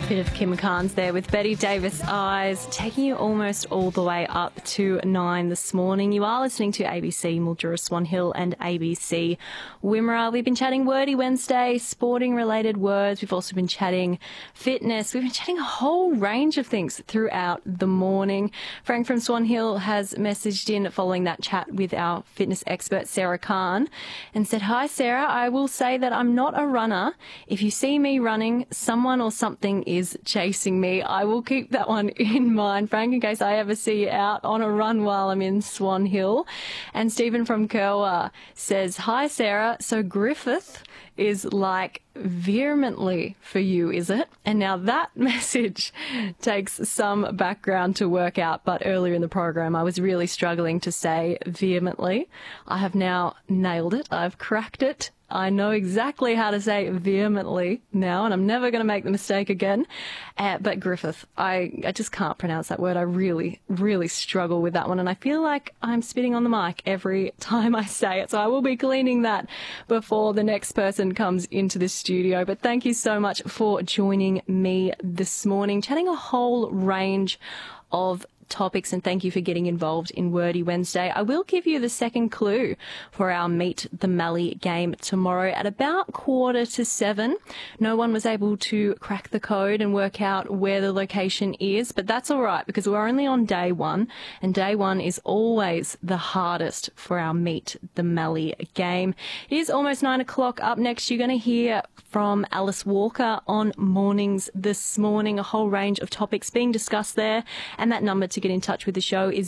Bit of Kim Carnes there with Betty Davis Eyes, taking you almost all the way up to 9 this morning. You are listening to ABC Mildura Swan Hill and ABC Wimmera. We've been chatting Wordy Wednesday, sporting related words. We've also been chatting fitness. We've been chatting a whole range of things throughout the morning. Frank from Swan Hill has messaged in following that chat with our fitness expert Sarah Khan and said, "Hi Sarah, I will say that I'm not a runner. If you see me running, someone or something is chasing me." I will keep that one in mind, Frank, in case I ever see you out on a run while I'm in Swan Hill. And Stephen from Kerwa says, "Hi Sarah, so Griffith is like vehemently for you, is it?" And now that message takes some background to work out, but earlier in the program I was really struggling to say vehemently. I have now nailed it. I've cracked it. I know exactly how to say vehemently now, and I'm never going to make the mistake again. But Griffith, I just can't pronounce that word. I really, really struggle with that one, and I feel like I'm spitting on the mic every time I say it. So I will be cleaning that before the next person comes into the studio. But thank you so much for joining me this morning, chatting a whole range of topics, and thank you for getting involved in Wordy Wednesday. I will give you the second clue for our Meet the Mallee game tomorrow at about 6:45. No one was able to crack the code and work out where the location is, but that's all right because we're only on day one, and day one is always the hardest for our Meet the Mallee game. It is almost 9 o'clock. Up next, you're going to hear from Alice Walker on Mornings this morning, a whole range of topics being discussed there, and that number to get in touch with the show is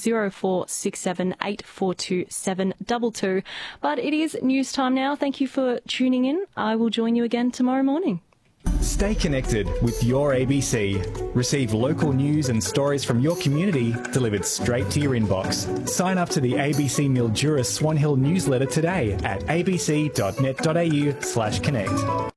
0467 842 722. But it is news time now. Thank you for tuning in. I will join you again tomorrow morning. Stay connected with your ABC. Receive local news and stories from your community delivered straight to your inbox. Sign up to the ABC Mildura Swan Hill newsletter today at abc.net.au/connect.